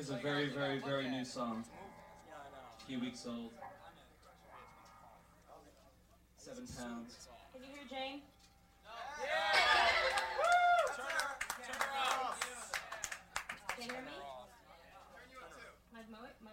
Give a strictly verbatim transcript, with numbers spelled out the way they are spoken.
is a very, very, very new song. A few weeks old. Seven pounds. Can you hear Jane?